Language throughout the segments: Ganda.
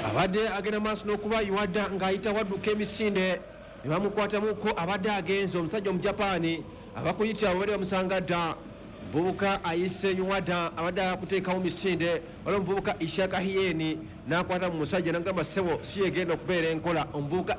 abadde agenda maaso n'okuba iwadda ng'ayita wadduka emisinde ne bamukwatamuko abadde agenze omusajja omujapani abakuyita abadde bamusanga dda muvubuka ayise iwadda abadde akuteekawo misinde waliwo omuvubuka ishaka hiyeni n'akwata mu musajja nagamba ssebo si egenda okubeera enkola omuvubuka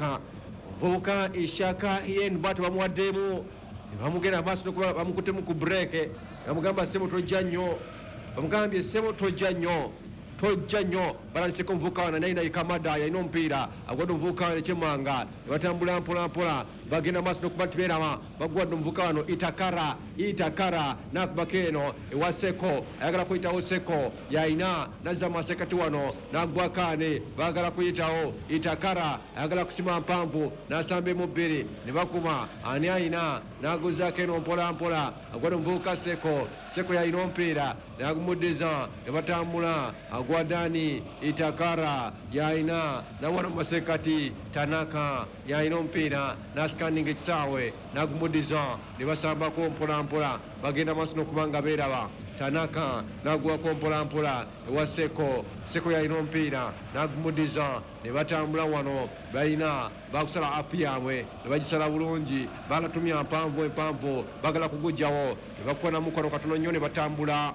ishaka hiyeni bwate bamuwaddeemu ne bamugenda maaso n'okuba bamukutemu ku bureke bamugamba ssebo tojja nnyo bamugambye ssebo tojja nnyo balanseko omuvubuka wana naye nayikamada yalina omupiira agwadde omuvubuka wana ekyemanga nebatambula mpolampola bagenda maaso nokuba ntibeerama bagwadde omuvubuka wano itakara nakubako eno ewa seko ayagala kuyitawo seko yayina nazza masekati wano nagwakaane bagala kuyitawo itakara ayagala kusima mpanvu nasamba emubbiri ne bakuma ani ayina naguzaako eno mpolampola agwadde omuvubuka seko yayina omupiira nagumuddiza ne batambula agwadani itakara yaina nawana masekati tanaka yaina omupiira nasikandinga ekisaawe nagumudiza ne basambako mpolampola bagenda maaso n'okubanga beeraba tanaka naguwako mpolampola ewa seko yaina omupiira nagumudiza ne batambula wano balina bakusala afu yaabwe ne bagisala bulungi bagatumya empanvu bagala kugujjawo ne bakukola mukono katono nnyo ne batambula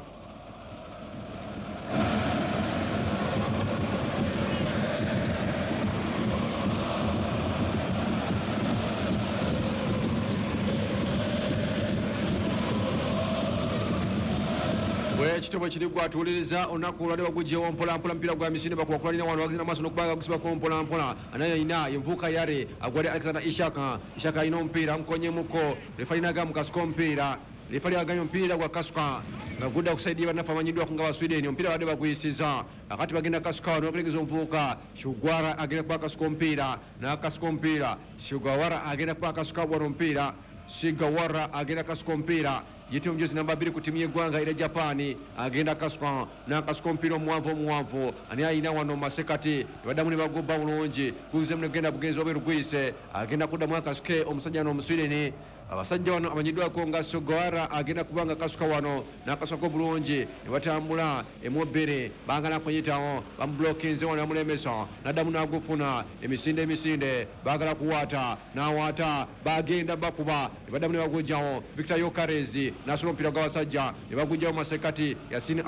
ekitobo kiri gwatuuliriza olunaku olwadde bagugyewo mpolampola mupiira gwa misinde bakubakulalina wano bagenda maaso n'okubanga gusibako mpolampola anayina yenvuuka yare agwadde alexander ishaka alina omupiira amukonyemuko refali agamu kasuka omupiira refali aganye omupiira gwa kasuka nga gudda kusaidi bannaffe amanyiddwako nga basweden omupiira badde baguyisiza akati bagenda kasuka wano bakulegeza omuvubuka shugwara agenda kuba kasuka omupiira nakasuka omupiira shugawara agenda kuba kasuka bwana omupiira Shigawara agenda kasuka omupiira yite omujuzi namba 2 ku tiimu y'eggwanga era Japani agenda kasuka nakasuka omupiira omuwanvu ani ayina wano masekati nebaddamu ne bagobba bulungi guzemu negenda bugenzi obe rugwise agenda kuddamu akasuke omusajja wano omuswideni abasajja wano amanyiddwako nga Sogawara agenda kubanga kasuka wano nakasukako bulungi ne batambula emubbiri bagala kuyitawo bamubulokinze wano amulemesa naddamu nagufuna emisinde bagala kuwaata nawaata bagenda bakuba ne baddamu ne bagujjawo Victor Yokarezi nasula omupiira gw'abasajja ne bagujjawo masekati Yasin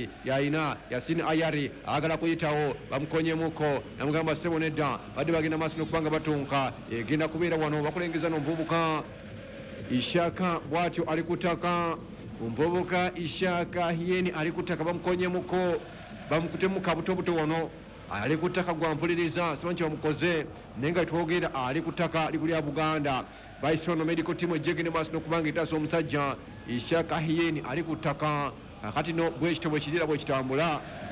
Ayari agala kuyitawo bamukonyemuko namugamba ssebo nedda badde bagenda maaso n'okubanga batunka egenda kubeera wano bakulengeza n'omuvubuka Ishaka bwatyo ali kutaka omuvubuka Ishaka hiyeni ali kutaka bamukonyemuko bamukutemu kabutobuto wano ali kutaka gwampuliriza simanyi bamukoze naye nga twogera ali kutaka likulya Buganda Bison medical team ejjegende maaso n'okubanga etaasa omusajja Ishaka hiyeni ali kutaka akati no bwekitobo kirira bwe kitambula